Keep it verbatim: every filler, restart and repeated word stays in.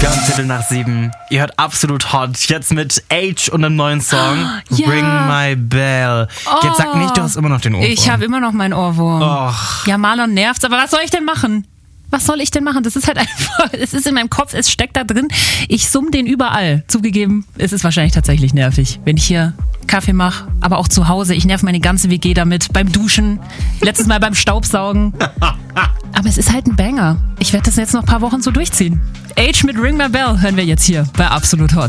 Viertel nach sieben. Ihr hört Absolut Hot. Jetzt mit Age und einem neuen Song. Ja. Ring My Bell. Oh. Jetzt sag nicht, du hast immer noch den Ohrwurm. Ich habe immer noch meinen Ohrwurm. Och. Ja, Marlon nervt's, aber was soll ich denn machen? Was soll ich denn machen? Das ist halt einfach, es ist in meinem Kopf, es steckt da drin. Ich summ den überall. Zugegeben, es ist wahrscheinlich tatsächlich nervig, wenn ich hier Kaffee mache, aber auch zu Hause. Ich nerv meine ganze W G damit, beim Duschen, letztes Mal beim Staubsaugen. Aber es ist halt ein Banger. Ich werde das jetzt noch ein paar Wochen so durchziehen. Age mit Ring My Bell hören wir jetzt hier bei Absolut Hot.